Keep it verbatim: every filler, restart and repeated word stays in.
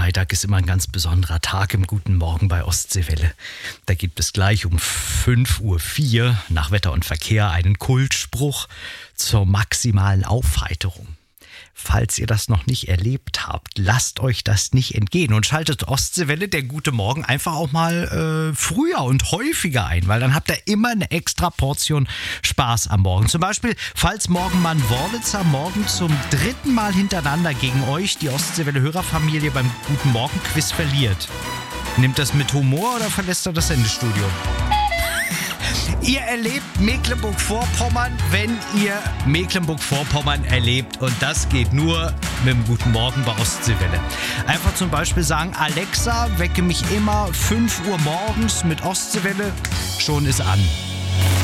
Freitag ist immer ein ganz besonderer Tag im Guten Morgen bei Ostseewelle. Da gibt es gleich um fünf Uhr vier nach Wetter und Verkehr einen Kultspruch zur maximalen Aufheiterung. Falls ihr das noch nicht erlebt habt, lasst euch das nicht entgehen und schaltet Ostseewelle, der Gute Morgen, einfach auch mal äh, früher und häufiger ein, weil dann habt ihr immer eine extra Portion Spaß am Morgen. Zum Beispiel, falls morgen mal ein Wörlitzer morgen zum dritten Mal hintereinander gegen euch, die Ostseewelle-Hörerfamilie, beim Guten Morgen-Quiz verliert. Nimmt das mit Humor oder verlässt er das Sendestudio? Ihr erlebt Mecklenburg-Vorpommern, wenn ihr Mecklenburg-Vorpommern erlebt. Und das geht nur mit dem Guten Morgen bei Ostseewelle. Einfach zum Beispiel sagen, Alexa, wecke mich immer fünf Uhr morgens mit Ostseewelle. Schon ist an.